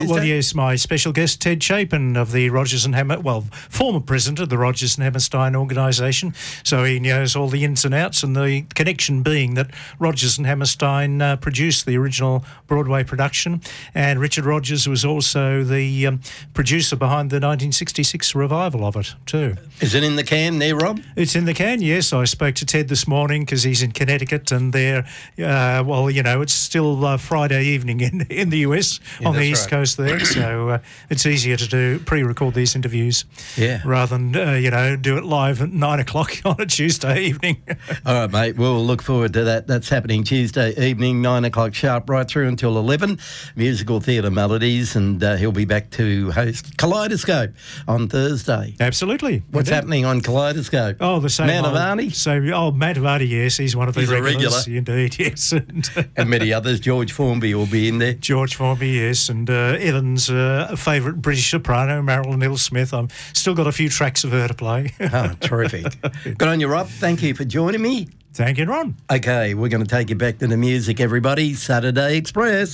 Well, yes, my special guest, Ted Chapin of the Rodgers and former president of the Rodgers and Hammerstein organisation. So he knows all the ins and outs, and the connection being that Rodgers and Hammerstein produced the original Broadway production, and Richard Rodgers was also the producer behind the 1966 revival of it too. Is it in the can there, Rob? It's in the can, yes. I spoke to Ted this morning because he's in Connecticut, and there, it's still Friday evening in the US on the East Coast there, so it's easier to pre-record these interviews rather than do it live at 9 o'clock on a Tuesday evening. All right, mate, we'll look forward to that. That's happening Tuesday evening, 9 o'clock sharp, right through until 11. Musical theatre melodies, and he'll be back to host Kaleidoscope on Thursday. Absolutely. What's happening on Kaleidoscope? Oh, the same Mantovani? Mantovani, yes, he's one of the regulars. Regular. Indeed, yes. And many others. George Formby will be in there. George Formby, yes, and Evan's favourite British soprano, Marilyn Hill-Smith. I've still got a few tracks of her to play. Oh, terrific. Good on you, Rob. Thank you for joining me. Thank you, Ron. Okay, we're going to take you back to the music, everybody. Saturday Express.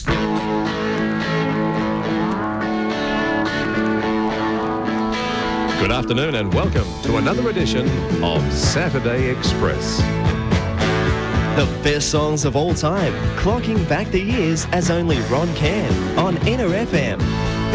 Good afternoon and welcome to another edition of Saturday Express. The best songs of all time, clocking back the years as only Ron can on Inner FM.